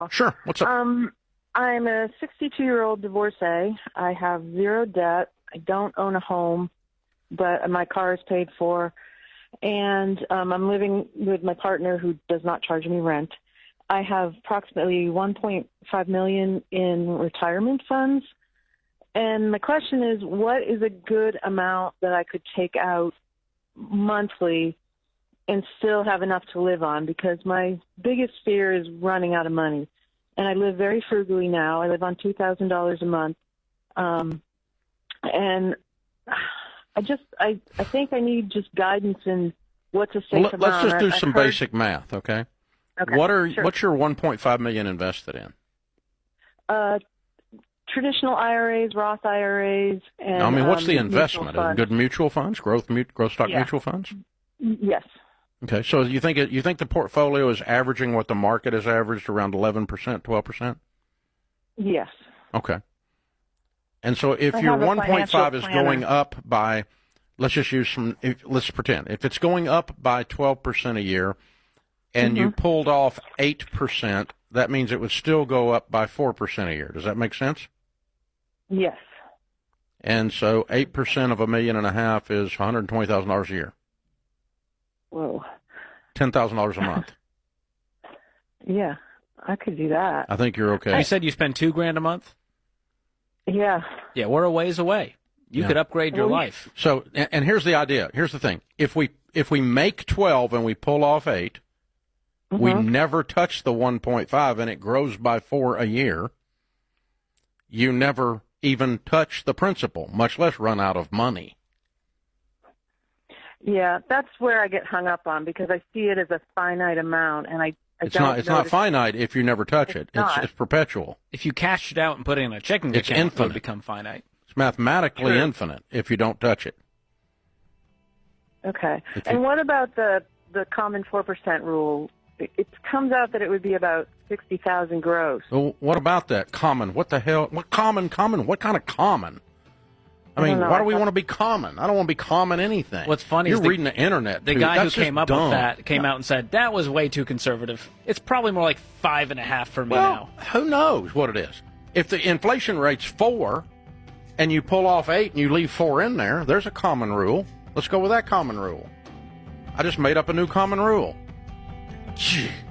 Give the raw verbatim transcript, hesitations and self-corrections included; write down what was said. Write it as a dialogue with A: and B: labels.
A: Sure. What's up?
B: Um, I'm a sixty-two-year-old divorcee. I have zero debt. I don't own a home, but my car is paid for. And um, I'm living with my partner who does not charge me rent. I have approximately one point five million dollars in retirement funds. And my question is, what is a good amount that I could take out monthly and still have enough to live on? Because my biggest fear is running out of money. And I live very frugally now. I live on two thousand dollars a month. Um, and I just, I, I think I need just guidance in what's a safe
A: well,
B: amount.
A: let's just do
B: I've
A: some
B: heard...
A: basic math, okay?
B: Okay.
A: What are
B: sure.
A: What's your one point five million dollars invested in?
B: Uh, traditional I R As, Roth I R As, and
A: No, I mean, what's
B: um,
A: the investment?
B: mutual funds.
A: Good mutual funds, growth, growth stock
B: Yeah.
A: mutual funds.
B: Yes.
A: Okay, so you think it, you think the portfolio is averaging what the market has averaged, around eleven percent, twelve percent?
B: Yes.
A: Okay. And so if
B: I
A: your
B: have a
A: one point five
B: financial
A: is
B: planner.
A: going up by, let's just use some, if, let's pretend, if it's going up by twelve percent a year and
B: Mm-hmm.
A: you pulled off eight percent, that means it would still go up by four percent a year. Does that make sense?
B: Yes.
A: And so eight percent of a million and a half is one hundred twenty thousand dollars a year.
B: Whoa.
A: ten thousand dollars a month.
B: Yeah, I could do that.
A: I think you're okay.
C: You said you spend two grand a month?
B: Yeah.
C: Yeah, we're a ways away. You
A: Yeah.
C: could upgrade your
B: Well,
C: life.
A: So, and, and here's the idea. Here's the thing. If we if we make twelve and we pull off eight,
B: Mm-hmm.
A: we never touch the one point five and it grows by four a year. You never even touch the principal, much less run out of money.
B: Yeah, that's where I get hung up on because I see it as a finite amount, and I, I
A: It's
B: don't
A: not it's not
B: notice-
A: finite if you never touch it.
B: It's not.
A: It's it's perpetual.
C: If you cashed it out and put it in a checking
A: It's
C: account, it
A: infinite.
C: would become finite.
A: It's mathematically
B: True.
A: infinite if you don't touch it.
B: Okay.
A: If you-
B: And what about the the common four percent rule? It, it comes out that it would be about sixty thousand gross.
A: Well, what about that common? What the hell? What common? Common? What kind of common? I
B: I
A: mean,
B: don't know.
A: why do
B: I
A: we
B: thought-
A: want to be common? I don't want to be common anything.
C: What's funny
A: You're
C: is the-
A: reading the internet.
C: The
A: too.
C: guy
A: That's
C: who came
A: just
C: up
A: dumb.
C: with that came out and said, that was way too conservative. It's probably more like five and a half for me
A: Well,
C: now.
A: who knows what it is? If the inflation rate's four, and you pull off eight and you leave four in there, there's a common rule. Let's go with that common rule. I just made up a new common rule. Gee.